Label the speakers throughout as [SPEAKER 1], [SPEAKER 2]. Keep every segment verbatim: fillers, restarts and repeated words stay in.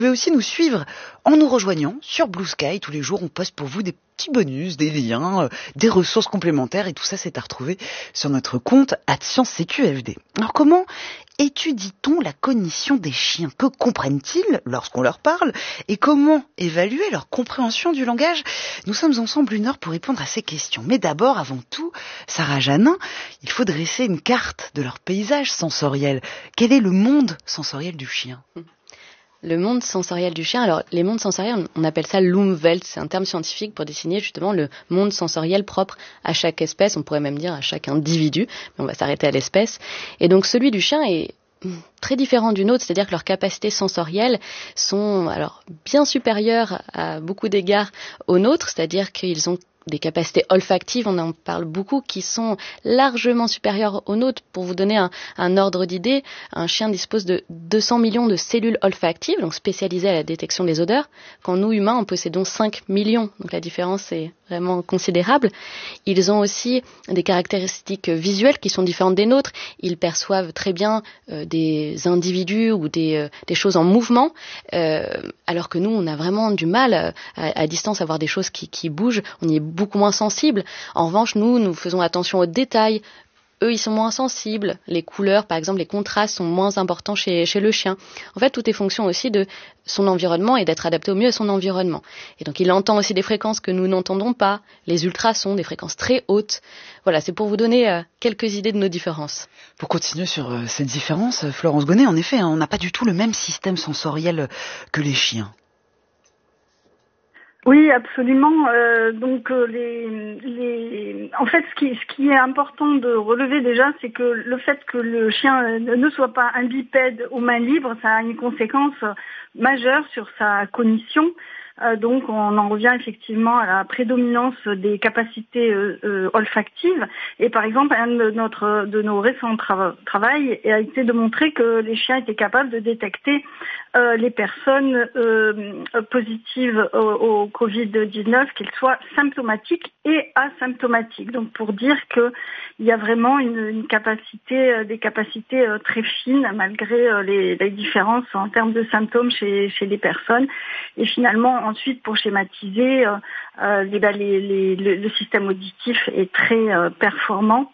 [SPEAKER 1] Vous pouvez aussi nous suivre en nous rejoignant sur Blue Sky. Tous les jours, on poste pour vous des petits bonus, des liens, euh, des ressources complémentaires et tout ça, c'est à retrouver sur notre compte arobase sciences sécu F D. Alors comment étudie-t-on la cognition des chiens? Que comprennent-ils lorsqu'on leur parle? Et comment évaluer leur compréhension du langage? Nous sommes ensemble une heure pour répondre à ces questions. Mais d'abord, avant tout, Sarah Janin, il faut dresser une carte de leur paysage sensoriel. Quel est le monde sensoriel du chien?
[SPEAKER 2] Le monde sensoriel du chien, alors les mondes sensoriels, on appelle ça l'Umwelt, c'est un terme scientifique pour désigner justement le monde sensoriel propre à chaque espèce, on pourrait même dire à chaque individu, mais on va s'arrêter à l'espèce. Et donc celui du chien est très différent du nôtre, c'est-à-dire que leurs capacités sensorielles sont alors bien supérieures à beaucoup d'égards aux nôtres, c'est-à-dire qu'ils ont des capacités olfactives, on en parle beaucoup, qui sont largement supérieures aux nôtres. Pour vous donner un, un ordre d'idée, un chien dispose de deux cents millions de cellules olfactives, donc spécialisées à la détection des odeurs, quand nous, humains, en possédons cinq millions. Donc la différence est vraiment considérable. Ils ont aussi des caractéristiques visuelles qui sont différentes des nôtres. Ils perçoivent très bien euh, des individus ou des, euh, des choses en mouvement, euh, alors que nous, on a vraiment du mal à, à distance à voir des choses qui, qui bougent. On y est beaucoup moins sensibles. En revanche, nous, nous faisons attention aux détails. Eux, ils sont moins sensibles. Les couleurs, par exemple, les contrastes sont moins importants chez, chez le chien. En fait, tout est fonction aussi de son environnement et d'être adapté au mieux à son environnement. Et donc, il entend aussi des fréquences que nous n'entendons pas, les ultrasons, des fréquences très hautes. Voilà, c'est pour vous donner euh, quelques idées de nos différences.
[SPEAKER 1] Pour continuer sur euh, cette différence, Florence Gonnet, en effet, hein, on n'a pas du tout le même système sensoriel que les chiens.
[SPEAKER 3] Oui, absolument. Euh, donc euh, les, les, en fait, ce qui, ce qui est important de relever déjà, c'est que le fait que le chien ne soit pas un bipède aux mains libres, ça a une conséquence majeure sur sa cognition. Euh, donc, on en revient effectivement à la prédominance des capacités euh, euh, olfactives. Et par exemple, un de, notre, de nos récents tra- travaux a été de montrer que les chiens étaient capables de détecter euh, les personnes euh, positives au, au covid dix-neuf, qu'elles soient symptomatiques et asymptomatiques. Donc, pour dire que il y a vraiment une, une capacité, euh, des capacités euh, très fines malgré euh, les, les différences en termes de symptômes chez, chez les personnes. Et finalement, ensuite, pour schématiser, euh, euh, les, les, les, le, le système auditif est très euh, performant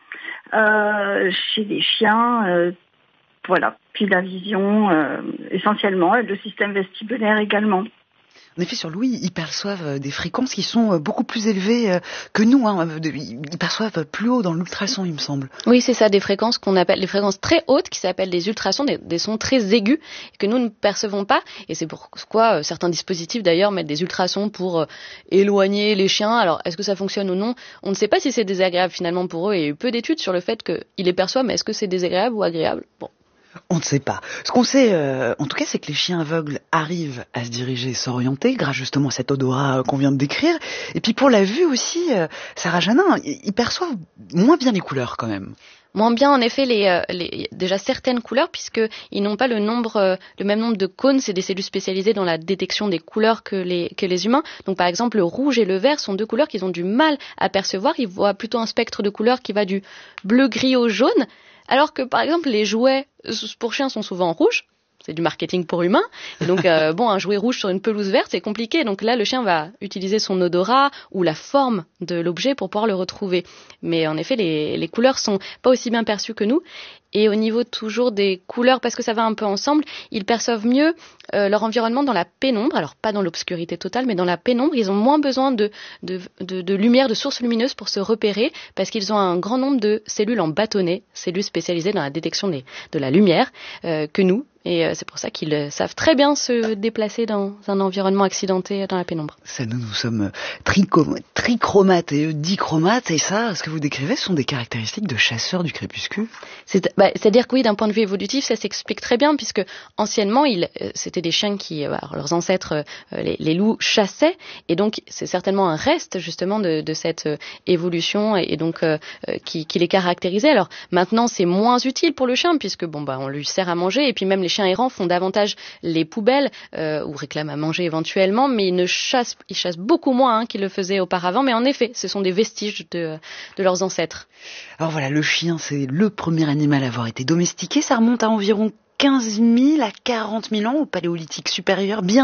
[SPEAKER 3] euh, chez les chiens. Euh, voilà. Puis la vision, euh, essentiellement, et le système vestibulaire également.
[SPEAKER 1] En effet, sur Louis, ils perçoivent des fréquences qui sont beaucoup plus élevées que nous. Hein. Ils perçoivent plus haut dans l'ultrason, il me semble.
[SPEAKER 2] Oui, c'est ça, des fréquences qu'on appelle, des fréquences très hautes qui s'appellent des ultrasons, des, des sons très aigus que nous ne percevons pas. Et c'est pourquoi euh, certains dispositifs d'ailleurs mettent des ultrasons pour euh, éloigner les chiens. Alors, est-ce que ça fonctionne ou non? On ne sait pas si c'est désagréable finalement pour eux. Il y a eu peu d'études sur le fait qu'ils les perçoivent, mais est-ce que c'est désagréable ou agréable? Bon.
[SPEAKER 1] On ne sait pas. Ce qu'on sait, euh, en tout cas, c'est que les chiens aveugles arrivent à se diriger et s'orienter grâce justement à cet odorat qu'on vient de décrire. Et puis pour la vue aussi, euh, Sarah Janin, ils perçoivent moins bien les couleurs quand même.
[SPEAKER 2] Moins bien, en effet, les, euh, les, déjà certaines couleurs, puisqu'ils n'ont pas le, nombre, euh, le même nombre de cônes. C'est des cellules spécialisées dans la détection des couleurs que les, que les humains. Donc, par exemple, le rouge et le vert sont deux couleurs qu'ils ont du mal à percevoir. Ils voient plutôt un spectre de couleurs qui va du bleu-gris au jaune. Alors que, par exemple, les jouets pour chiens sont souvent rouges. C'est du marketing pour humains. Et donc, euh, bon, un jouet rouge sur une pelouse verte, c'est compliqué. Donc là, le chien va utiliser son odorat ou la forme de l'objet pour pouvoir le retrouver. Mais en effet, les, les couleurs sont pas aussi bien perçues que nous. Et au niveau toujours des couleurs, parce que ça va un peu ensemble, ils perçoivent mieux euh, leur environnement dans la pénombre. Alors, pas dans l'obscurité totale, mais dans la pénombre. Ils ont moins besoin de, de, de, de lumière, de sources lumineuses pour se repérer, parce qu'ils ont un grand nombre de cellules en bâtonnets, cellules spécialisées dans la détection des, de la lumière, euh, que nous. Et euh, c'est pour ça qu'ils euh, savent très bien se déplacer dans un environnement accidenté dans la pénombre.
[SPEAKER 1] Ça, nous, nous sommes trichom- trichromates et eux dichromates. Et ça, ce que vous décrivez, ce sont des caractéristiques de chasseurs du crépuscule.
[SPEAKER 2] C'est, bah, c'est-à-dire que oui, d'un point de vue évolutif, ça s'explique très bien, puisque anciennement, ils, euh, c'était des chiens qui, euh, alors, leurs ancêtres, euh, les, les loups, chassaient. Et donc, c'est certainement un reste, justement, de, de cette euh, évolution et, et donc euh, euh, qui, qui les caractérisait. Alors, maintenant, c'est moins utile pour le chien, puisque, bon, bah, on lui sert à manger. Et puis, même les chiens errants font davantage les poubelles euh, ou réclament à manger éventuellement, mais ils ne chassent, ils chassent beaucoup moins hein, qu'ils le faisaient auparavant. Mais en effet, ce sont des vestiges de, de leurs ancêtres.
[SPEAKER 1] Alors voilà, le chien, c'est le premier animal à avoir été domestiqué. Ça remonte à environ quinze mille à quarante mille ans au Paléolithique supérieur, bien